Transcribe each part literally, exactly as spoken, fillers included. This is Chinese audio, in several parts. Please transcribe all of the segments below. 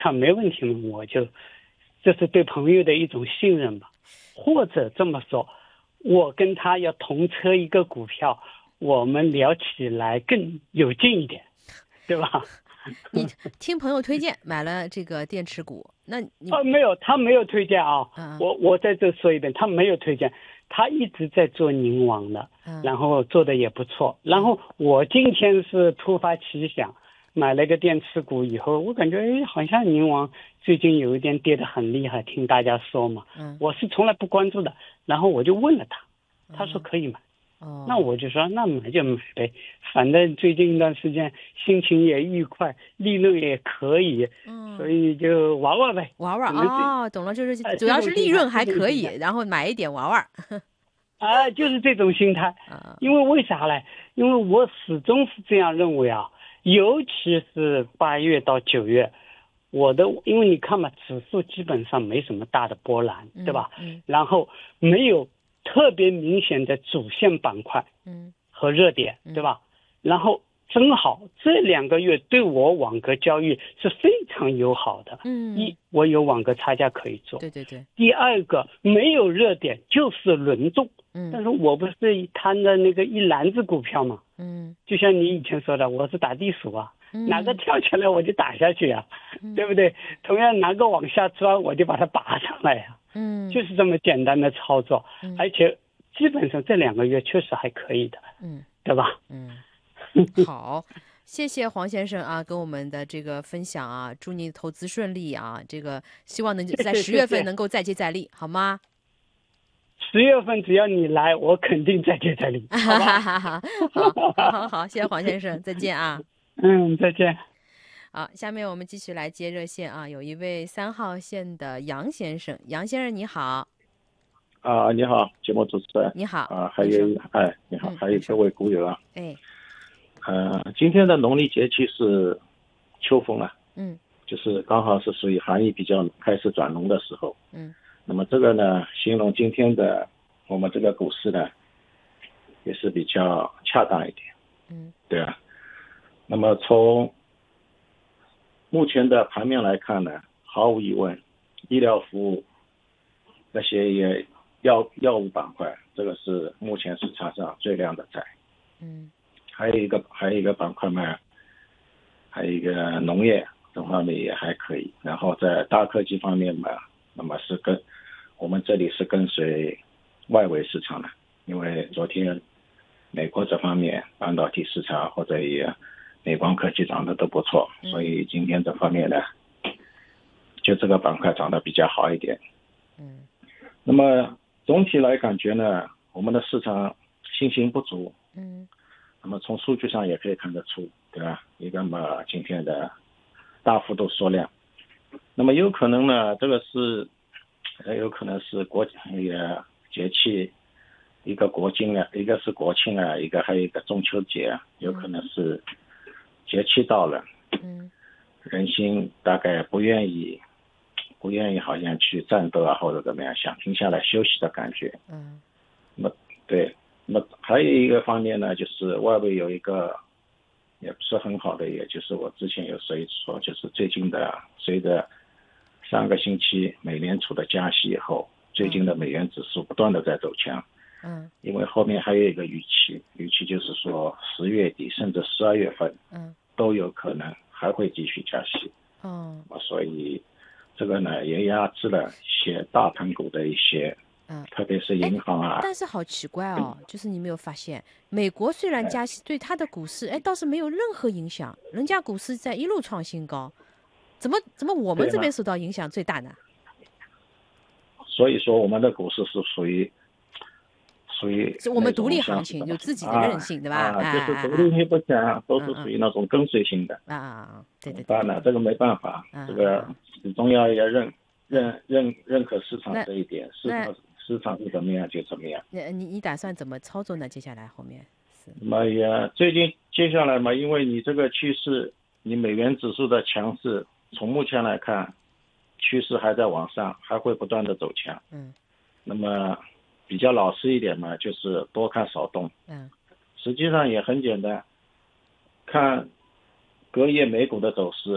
看没问题嘛，我就这是对朋友的一种信任吧。或者这么说，我跟他要同车一个股票，我们聊起来更有劲一点，对吧？ 你听朋友推荐买了这个电池股，那你哦，没有，他没有推荐啊。 嗯我我在这说一遍，他没有推荐，他一直在做宁王的， 嗯然后做的也不错。然后我今天是突发奇想，买了个电池股以后，我感觉哎，好像宁王最近有一点跌得很厉害，听大家说嘛， 嗯我是从来不关注的。然后我就问了他，他说可以买。 哦， 那我就说那买就买呗，反正最近一段时间心情也愉快，利润也可以， 嗯， 所以就玩玩呗。 玩玩只能这哦，懂了，就是呃主要是利润还可以， 这种心态然后买一点玩玩。 啊，就是这种心态。 啊， 因为为啥呢？因为我始终是这样认为啊，尤其是八月到九月，我的因为你看嘛，指数基本上没什么大的波澜，对吧？ 嗯然后没有特别明显的主线板块嗯和热点，对吧？然后正好这两个月对我网格交易是非常友好的。 嗯， 一，我有网格差价可以做。 对对对， 第二个，没有热点就是轮动。 嗯但是我不是摊的那个一篮子股票嘛， 嗯就像你以前说的，我是打地鼠啊， 嗯哪个跳起来我就打下去啊， 嗯对不对？同样哪个往下钻，我就把它拔上来呀、 嗯， 就是这么简单的操作。 嗯而且基本上这两个月确实还可以的， 嗯对吧？ 嗯，好。谢谢黄先生啊，跟我们的这个分享啊，祝你投资顺利啊，这个希望能谢谢在十月份谢谢能够再接再厉，好吗？ 十月份只要你来，我肯定再接再厉，好吧？ 好，好，好，好，谢谢黄先生，再见啊。 嗯，再见。 好，下面我们继续来接热线啊，有一位三号线的杨先生，杨先生你好。 啊，你好，节目主持人。 你好啊，还有哎，你好， 嗯还有各位股友啊。 哎， 呃，今天的农历节气是秋风了， 嗯就是刚好是属于寒意比较开始转浓的时候。 嗯那么这个呢，形容今天的我们这个股市呢，也是比较恰当一点。 嗯， 对啊。那么从目前的盘面来看呢，毫无疑问，医疗服务那些也药药物板块，这个是目前市场上最靓的仔。 嗯， 还有一个还有一个板块嘛，还有一个农业这方面也还可以。然后在大科技方面嘛，那么是跟我们这里是跟随外围市场的，因为昨天美国这方面半导体市场或者也美光科技涨得都不错，所以今天这方面呢，就这个板块涨得比较好一点。 嗯， 那么总体来感觉呢，我们的市场信心不足。 嗯， 那么从数据上也可以看得出，对吧？一个嘛，今天的大幅度缩量，那么有可能呢，这个是，也有可能是国也节气，一个国庆啊，一个是国庆啊，一个还有一个中秋节啊，有可能是节气到了， 嗯， 人心大概不愿意，不愿意好像去战斗啊或者怎么样，想停下来休息的感觉。 嗯， 那么对。那么还有一个方面呢，就是外围有一个也不是很好的，也就是我之前有说一说，就是最近的随着上个星期美联储的加息以后，最近的美元指数不断的在走强。 嗯， 因为后面还有一个预期，预期就是说十月底甚至十二月份， 嗯， 都有可能还会继续加息。 哦， 所以这个呢也压制了一些大盘股的一些。 嗯， 特别是银行啊， 但是好奇怪哦，就是你没有发现，美国虽然加息，对它的股市哎倒是没有任何影响，人家股市在一路创新高，怎么怎么我们这边受到影响最大呢？ 所以说我们的股市是属于属于我们独立行情，有自己的韧性， 啊、 对吧？ 啊，就是独立性不强，都是属于那种跟随性的。 啊啊，对对对。 当然了，这个没办法， 啊、 这个始终要要认认认认可市场这一点，市场。市场是怎么样就怎么样。 你你你打算怎么操作呢？接下来后面是？ 那么也最近接下来嘛，因为你这个趋势，你美元指数的强势，从目前来看，趋势还在往上，还会不断的走强。 嗯。 那么比较老实一点嘛，就是多看少动。 嗯。 实际上也很简单，看隔夜美股的走势，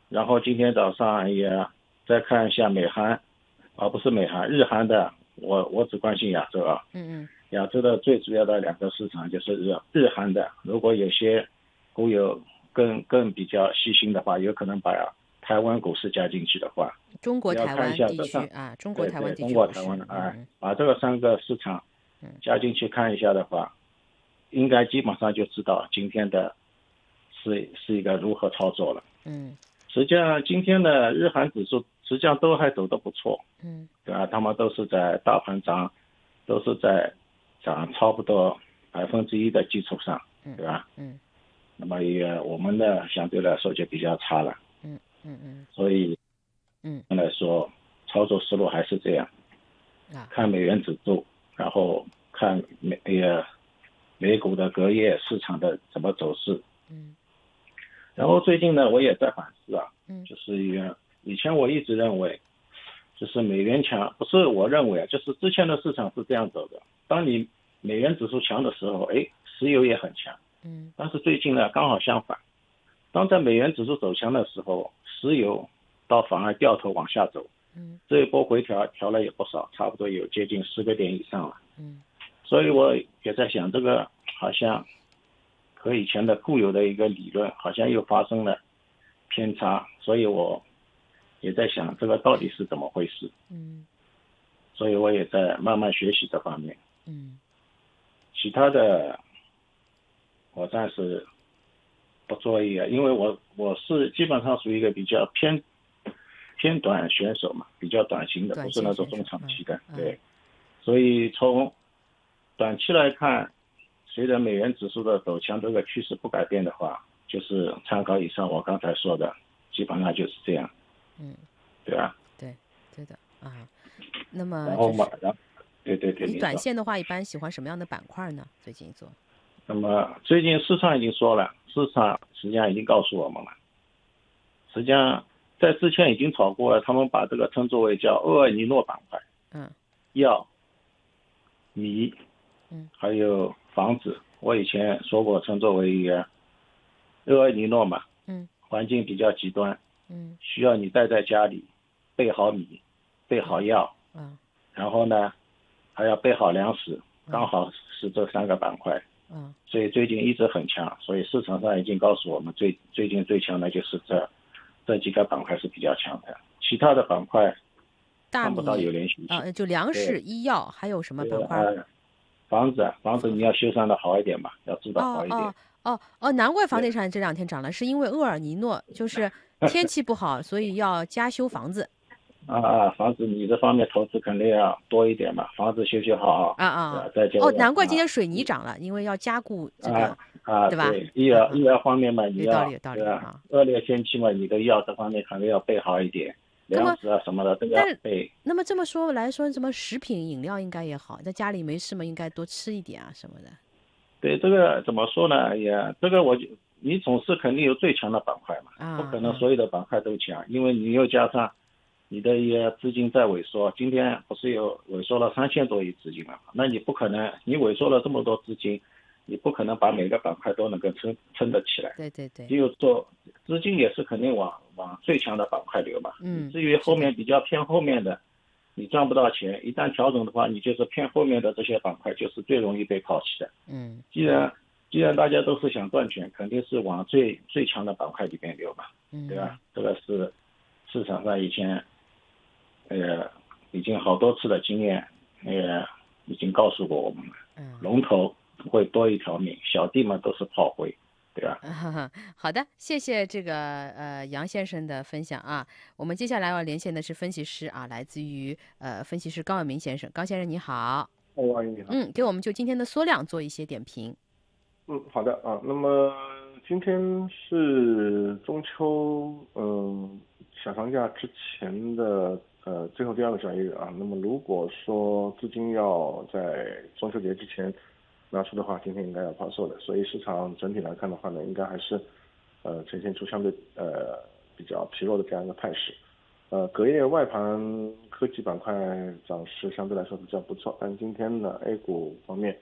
然后今天早上也再看一下美韩，而、啊、不是美韩，日韩的，我我只关心亚洲啊。 嗯嗯。 亚洲的最主要的两个市场就是日日韩的，如果有些股友更更比较细心的话，有可能把台湾股市加进去的话， 中国台湾地区啊，中国台湾地区， 中国台湾的啊，把这个三个市场加进去看一下的话，应该基本上就知道今天的是是一个如何操作了。 嗯， 实际上今天的日韩指数实际上都还走得不错， 嗯， 对吧？他们都是在大盘涨，都是在涨差不多百分之一的基础上，对吧？ 嗯， 那么也我们的相对来说就比较差了。 嗯嗯嗯， 所以， 嗯来说操作思路还是这样， 啊， 看美元指数，然后看美也美股的隔夜市场的怎么走势。 嗯， 然后最近呢，我也在反思啊， 嗯， 就是以前我一直认为，就是美元强，不是我认为啊，就是之前的市场是这样走的。当你美元指数强的时候，哎，石油也很强。 嗯， 但是最近呢，刚好相反。当在美元指数走强的时候，石油倒反而掉头往下走。 嗯， 这一波回调调了也不少，差不多有接近十个点以上了。 嗯， 所以我也在想，这个好像和以前的固有的一个理论好像又发生了偏差，所以我也在想这个到底是怎么回事。 嗯， 所以我也在慢慢学习这方面。 嗯， 其他的我暂时不做一个，因为我我是基本上属于一个比较偏偏短选手嘛，比较短型的，不是那种中长期的， 嗯、 对。所以从短期来看，随着美元指数的走强，这个趋势不改变的话，就是参考以上我刚才说的，基本上就是这样。 嗯， 对吧？ 对，对的啊。那么、就是， 然后嘛，然后对对对， 你短线的话，一般喜欢什么样的板块呢？最近做？ 那么最近市场已经说了，市场实际上已经告诉我们了，实际上在之前已经炒过了，他们把这个称作为叫厄尔尼诺板块， 嗯， 药、米， 嗯， 还有房子，我以前说过称作为一个厄尔尼诺嘛， 嗯， 环境比较极端， 嗯， 需要你待在家里，备好米，备好药， 嗯， 然后呢还要备好粮食，刚好是这三个板块。 嗯， 所以最近一直很强，所以市场上已经告诉我们最最近最强的就是这这几个板块是比较强的，其他的板块看不到有连续性啊，就粮食、医药还有什么板块？ 呃、房子房子你要修缮的好一点嘛，要做的好一点。 哦哦哦哦，难怪房地产这两天涨了，是因为厄尔尼诺，就是天气不好，所以要加修房子。 啊啊，房子你这方面投资肯定要多一点嘛，房子修修好啊啊， 再加哦，难怪今天水泥涨了，因为要加固这个， 啊啊， 对吧？ 医疗医疗方面嘛，你要有道理啊， 恶劣天气嘛，你的药这方面肯定要备好一点，粮食啊什么的都要备。 那么这么说来说，什么食品饮料应该也好，在家里没事嘛，应该多吃一点啊什么的。 对，这个怎么说呢？也这个我就你总是肯定有最强的板块嘛， 啊、 不可能所有的板块都强，因为你又加上你的一些资金在萎缩，今天不是有萎缩了三千多亿资金了，那你不可能，你萎缩了这么多资金，你不可能把每个板块都能够撑撑得起来。 对对对， 只有做资金也是肯定往往最强的板块流嘛。 嗯。 至于后面比较偏后面的，你赚不到钱，一旦调整的话，你就是偏后面的这些板块就是最容易被抛弃的。 嗯。 既然既然大家都是想赚钱，肯定是往最最强的板块里边流嘛， 嗯、 对吧？这个是市场上以前。呃，已经好多次的经验，呃，已经告诉过我们了。嗯，龙头会多一条命，小弟们都是炮灰，对吧？ 嗯、好的，谢谢这个呃杨先生的分享啊。我们接下来要连线的是分析师啊，来自于呃分析师高伟明先生。高先生你好。 哦，阿姨你好。 嗯，给我们就今天的缩量做一些点评。 嗯，好的啊。那么今天是中秋嗯、呃、小长假之前的。呃，最后第二个交易日啊，那么如果说资金要在中秋节之前拿出的话，今天应该要抛售的，所以市场整体来看的话呢，应该还是呃呈现出相对呃比较疲弱的这样一个态势。呃，隔夜外盘科技板块涨势相对来说比较不错，但今天呢 A 股方面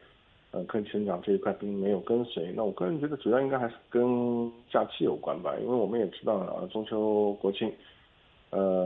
呃科技成长这一块并没有跟随。那我个人觉得主要应该还是跟假期有关吧，因为我们也知道啊，中秋国庆，呃。